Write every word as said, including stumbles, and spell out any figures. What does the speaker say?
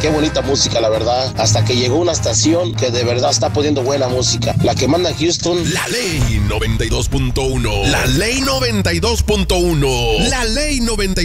qué bonita música, la verdad. Hasta que llegó una estación que de verdad está poniendo buena música. La que manda en Houston. La Ley noventa y dos punto uno. La Ley noventa y dos punto uno. La Ley noventa y dos punto uno.